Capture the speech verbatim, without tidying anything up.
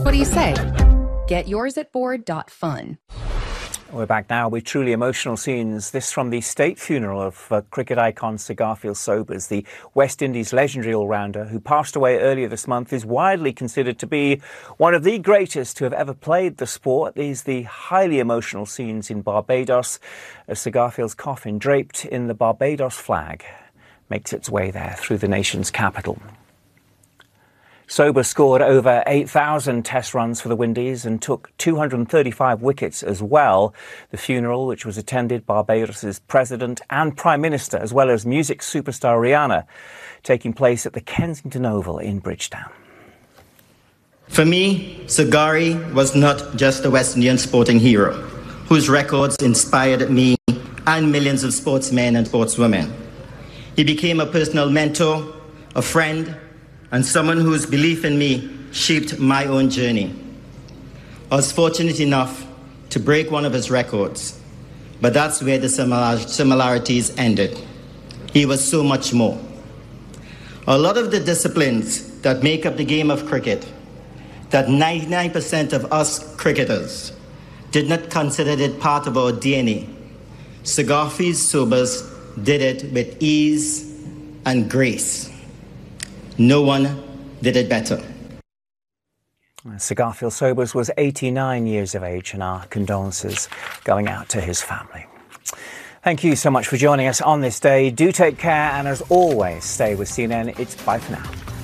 What do you say? Get yours at board dot fun. We're back now with truly emotional scenes. This from the state funeral of uh, cricket icon Sir Garfield Sobers, the West Indies legendary all-rounder who passed away earlier this month, is widely considered to be one of the greatest to have ever played the sport. These the highly emotional scenes in Barbados as Sir Garfield's coffin, draped in the Barbados flag, makes its way there through the nation's capital. Sobers scored over eight thousand test runs for the Windies and took two hundred thirty-five wickets as well. The funeral, which was attended by Barbados' President and Prime Minister, as well as music superstar Rihanna, taking place at the Kensington Oval in Bridgetown. For me, Sir Gary was not just a West Indian sporting hero, whose records inspired me and millions of sportsmen and sportswomen. He became a personal mentor, a friend, and someone whose belief in me shaped my own journey. I was fortunate enough to break one of his records, but that's where the similar similarities ended. He was so much more. A lot of the disciplines that make up the game of cricket, that ninety-nine percent of us cricketers did not consider it part of our D N A. Sir Garfield Sobers did it with ease and grace. No one did it better. Sir Garfield Sobers was eighty-nine years of age, and our condolences going out to his family. Thank you so much for joining us on this day. Do take care, and as always, stay with C N N. It's bye for now.